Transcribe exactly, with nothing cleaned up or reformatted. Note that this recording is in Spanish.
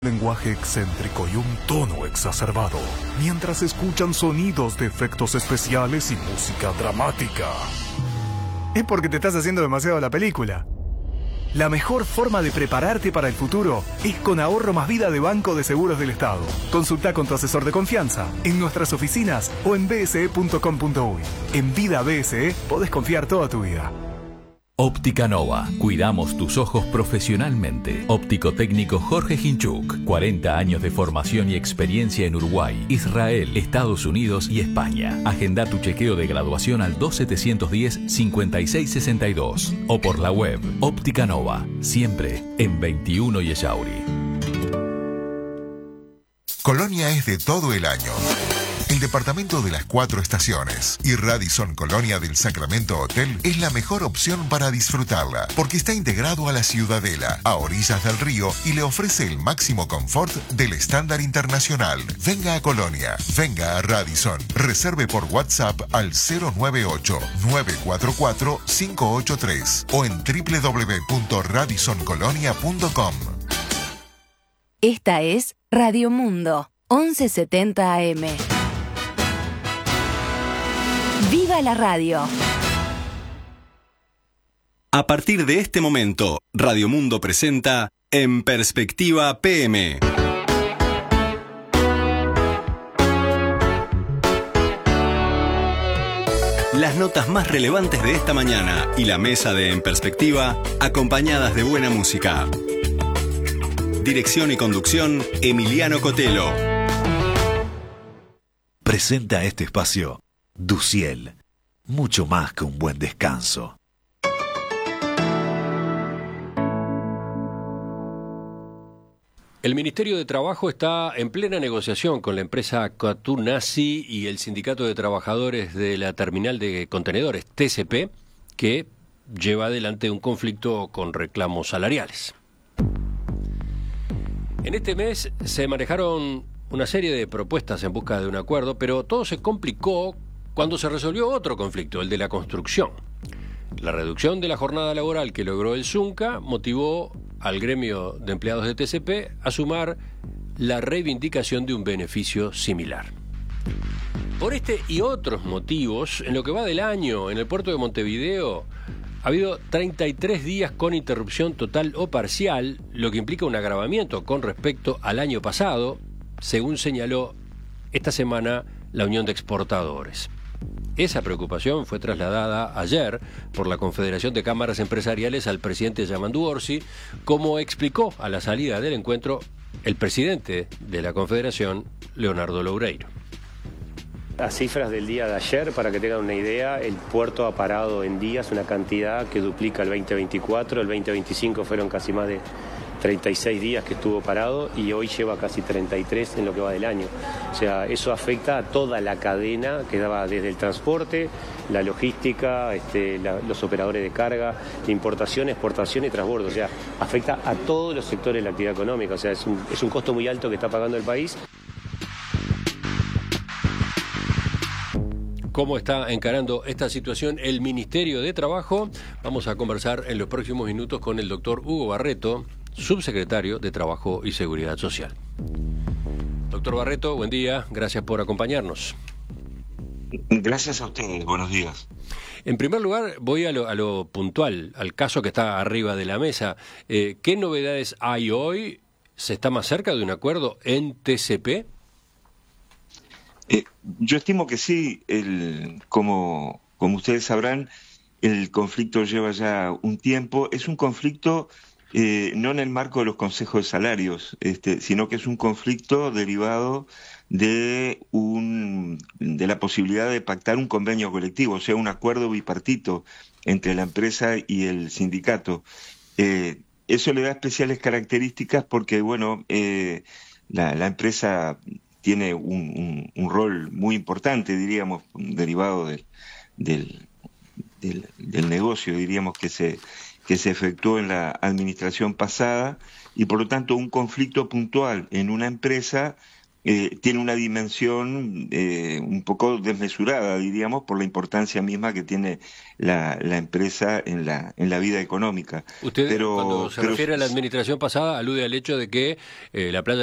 Lenguaje excéntrico y un tono exacerbado, mientras escuchan sonidos de efectos especiales y música dramática. Es porque te estás haciendo demasiado la película. La mejor forma de prepararte para el futuro es con Ahorro Más Vida de Banco de Seguros del Estado. Consulta con tu asesor de confianza en nuestras oficinas o en b s e punto com punto u y. En Vida B S E podés confiar toda tu vida. Óptica Nova. Cuidamos tus ojos profesionalmente. Óptico técnico Jorge Hinchuk. cuarenta años de formación y experiencia en Uruguay, Israel, Estados Unidos y España. Agenda tu chequeo de graduación al dos setecientos diez, cincuenta y seis sesenta y dos o por la web. Óptica Nova. Siempre en veintiuno y Echauri. Colonia es de todo el año. El departamento de las cuatro estaciones y Radisson Colonia del Sacramento Hotel es la mejor opción para disfrutarla, porque está integrado a la Ciudadela, a orillas del río, y le ofrece el máximo confort del estándar internacional. Venga a Colonia, venga a Radisson. Reserve por WhatsApp al cero nueve ocho, nueve cuatro cuatro, cinco ocho tres o en doble u doble u doble u punto radisson colonia punto com. Esta es Radio Mundo, once setenta A M. ¡Viva la radio! A partir de este momento, Radio Mundo presenta En Perspectiva P M. Las notas más relevantes de esta mañana y la mesa de En Perspectiva, acompañadas de buena música. Dirección y conducción, Emiliano Cotelo. Presenta este espacio Duciel, mucho más que un buen descanso. El Ministerio de Trabajo está en plena negociación con la empresa Catunasi y el Sindicato de Trabajadores de la Terminal de Contenedores, T C P, que lleva adelante un conflicto con reclamos salariales. En este mes se manejaron una serie de propuestas en busca de un acuerdo, pero todo se complicó cuando se resolvió otro conflicto, el de la construcción. La reducción de la jornada laboral que logró el Zunca motivó al gremio de empleados de T C P a sumar la reivindicación de un beneficio similar. Por este y otros motivos, en lo que va del año en el puerto de Montevideo ha habido treinta y tres días con interrupción total o parcial, lo que implica un agravamiento con respecto al año pasado, según señaló esta semana la Unión de Exportadores. Esa preocupación fue trasladada ayer por la Confederación de Cámaras Empresariales al presidente Yamandu Orsi, como explicó a la salida del encuentro el presidente de la Confederación, Leonardo Loureiro. Las cifras del día de ayer, para que tengan una idea, el puerto ha parado en días una cantidad que duplica el veinte veinticuatro, el veinte veinticinco fueron casi más de treinta y seis días que estuvo parado y hoy lleva casi treinta y tres en lo que va del año. O sea, eso afecta a toda la cadena que daba desde el transporte, la logística, este, la, los operadores de carga, de importación, exportación y transbordo. O sea, afecta a todos los sectores de la actividad económica. O sea, es un, es un costo muy alto que está pagando el país. ¿Cómo está encarando esta situación el Ministerio de Trabajo? Vamos a conversar en los próximos minutos con el doctor Hugo Barreto, subsecretario de Trabajo y Seguridad Social. Doctor Barreto, buen día, gracias por acompañarnos. Gracias a ustedes, buenos días. En primer lugar, voy a lo, a lo puntual, al caso que está arriba de la mesa. Eh, ¿Qué novedades hay hoy? ¿Se está más cerca de un acuerdo en T C P? Eh, yo estimo que sí. El, como, como ustedes sabrán, el conflicto lleva ya un tiempo. Es un conflicto eh, no en el marco de los consejos de salarios, este, sino que es un conflicto derivado de, un, de la posibilidad de pactar un convenio colectivo, o sea, un acuerdo bipartito entre la empresa y el sindicato. Eh, eso le da especiales características porque, bueno, eh, la, la empresa tiene un, un, un rol muy importante, diríamos, derivado del, del, del, del negocio, diríamos, que se, que se efectuó en la administración pasada, y por lo tanto un conflicto puntual en una empresa eh, tiene una dimensión eh, un poco desmesurada, diríamos, por la importancia misma que tiene la, la empresa en la, en la vida económica. Usted, pero, cuando se pero, refiere a la administración pasada, alude al hecho de que eh, la playa